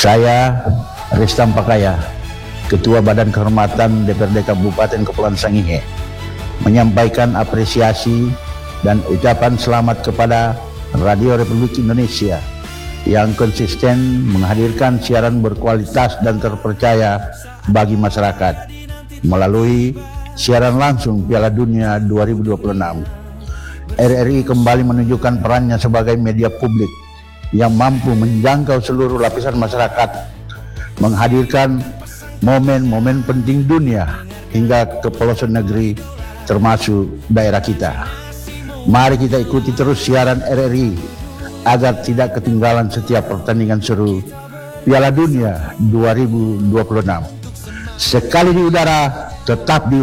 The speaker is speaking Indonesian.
Saya Restam Pakaya, Ketua Badan Kehormatan DPRD Kabupaten Kepulauan Sangihe, menyampaikan apresiasi dan ucapan selamat kepada Radio Republik Indonesia yang konsisten menghadirkan siaran berkualitas dan terpercaya bagi masyarakat melalui siaran langsung Piala Dunia 2026. RRI kembali menunjukkan perannya sebagai media publik yang mampu menjangkau seluruh lapisan masyarakat, menghadirkan momen-momen penting dunia hingga ke pelosok negeri termasuk daerah kita. Mari kita ikuti terus siaran RRI agar tidak ketinggalan setiap pertandingan seru Piala Dunia 2026. Sekali di udara, tetap di